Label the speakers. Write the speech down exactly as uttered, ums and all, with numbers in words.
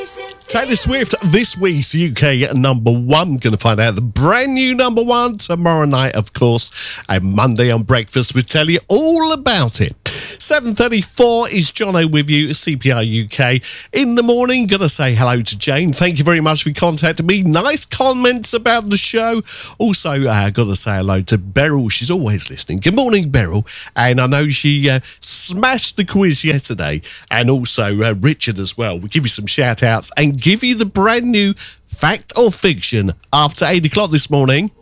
Speaker 1: Taylor Swift, this week's U K number one. Going to find out the brand new number one tomorrow night, of course. And Monday on Breakfast, we'll tell you all about it. seven thirty-four is Jono with you, C P R U K. In the morning, going to say hello to Jane. Thank you very much for contacting me. Nice comments about the show. Also, uh, got to say hello to Beryl. She's always listening. Good morning, Beryl. And I know she uh, smashed the quiz yesterday. And also uh, Richard as well. We'll give you some shout outs and give you the brand new Fact or Fiction after eight o'clock this morning.